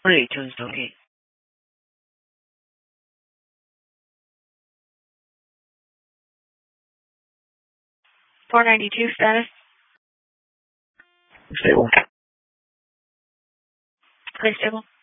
Great, just okay. 492 status. Stable. Pretty stable.